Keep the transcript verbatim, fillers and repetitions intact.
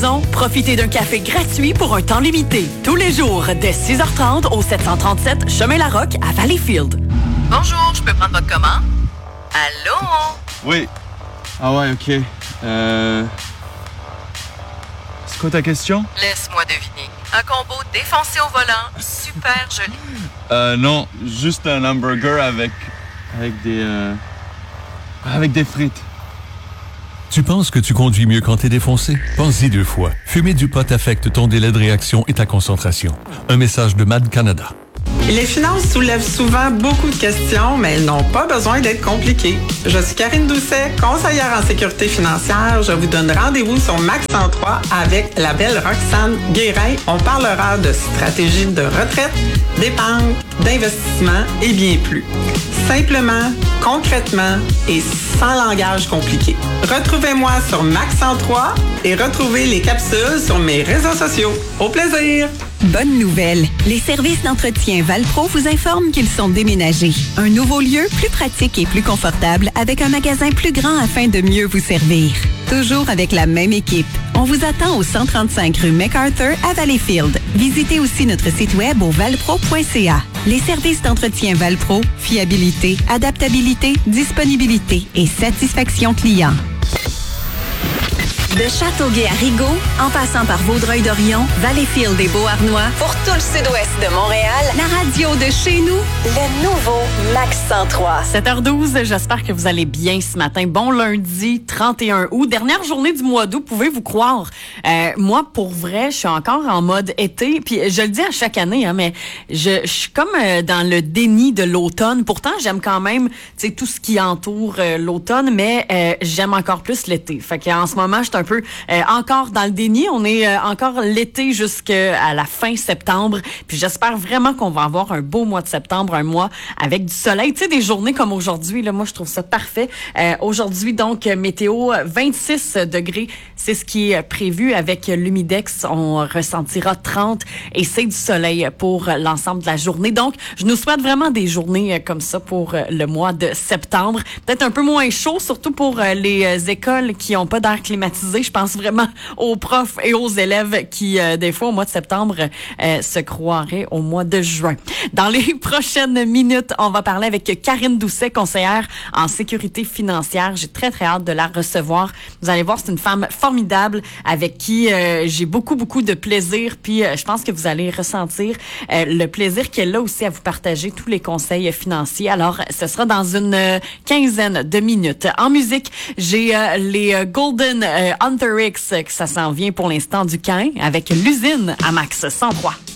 Profitez d'un café gratuit pour un temps limité. Tous les jours, dès six heures trente au sept cent trente-sept Chemin Larocque à Valleyfield. Bonjour, je peux prendre votre commande? Allô? Oui. Ah ouais, OK. Euh... C'est quoi ta question? Laisse-moi deviner. Un combo défoncé au volant, super joli. Euh, non, juste un hamburger avec... avec des... Euh... avec des frites. Tu penses que tu conduis mieux quand t'es défoncé? Pense-y deux fois. Fumer du pot affecte ton délai de réaction et ta concentration. Un message de M A D Canada. Les finances soulèvent souvent beaucoup de questions, mais elles n'ont pas besoin d'être compliquées. Je suis Karine Doucet, conseillère en sécurité financière. Je vous donne rendez-vous sur Max cent trois avec la belle Roxane Guérin. On parlera de stratégie de retraite, d'épargne, d'investissement et bien plus. Simplement, concrètement et sans langage compliqué. Retrouvez-moi sur Max cent trois et retrouvez les capsules sur mes réseaux sociaux. Au plaisir! Bonne nouvelle! Les services d'entretien Valpro vous informent qu'ils sont déménagés. Un nouveau lieu, plus pratique et plus confortable, avec un magasin plus grand afin de mieux vous servir. Toujours avec la même équipe. On vous attend au cent trente-cinq rue MacArthur à Valleyfield. Visitez aussi notre site web au valpro point c a. Les services d'entretien Valpro, fiabilité, adaptabilité, disponibilité et satisfaction client. De Châteauguay à Rigaud, en passant par Vaudreuil-Dorion, Valleyfield et Beauharnois, pour tout le sud-ouest de Montréal, la radio de chez nous, le nouveau Max cent trois. sept heures douze, j'espère que vous allez bien ce matin. Bon lundi trente et un août, dernière journée du mois d'août, pouvez-vous croire? Euh, moi, pour vrai, je suis encore en mode été, puis je le dis à chaque année, hein, mais je, je suis comme euh, dans le déni de l'automne. Pourtant, j'aime quand même, tu sais, tout ce qui entoure euh, l'automne, mais euh, j'aime encore plus l'été. Fait qu'en ce moment, je suis un peu euh, encore dans le déni. On est euh, encore l'été jusqu'à la fin septembre. Puis j'espère vraiment qu'on va avoir un beau mois de septembre, un mois avec du soleil. Tu sais, des journées comme aujourd'hui, là, moi, je trouve ça parfait. Euh, aujourd'hui, donc, météo, vingt-six degrés, c'est ce qui est prévu avec l'humidex. On ressentira trente et c'est du soleil pour l'ensemble de la journée. Donc, je nous souhaite vraiment des journées comme ça pour le mois de septembre. Peut-être un peu moins chaud, surtout pour les écoles qui n'ont pas d'air climatisé. Je pense vraiment aux profs et aux élèves qui, euh, des fois, au mois de septembre, euh, se croiraient au mois de juin. Dans les prochaines minutes, on va parler avec Karine Doucet, conseillère en sécurité financière. J'ai très, très hâte de la recevoir. Vous allez voir, c'est une femme formidable avec qui euh, j'ai beaucoup, beaucoup de plaisir. Puis, euh, je pense que vous allez ressentir euh, le plaisir qu'elle a aussi à vous partager tous les conseils financiers. Alors, ce sera dans une euh, quinzaine de minutes. En musique, j'ai euh, les euh, Golden euh, Hunter X, que ça s'en vient pour l'instant du Cain avec l'usine à Max cent trois.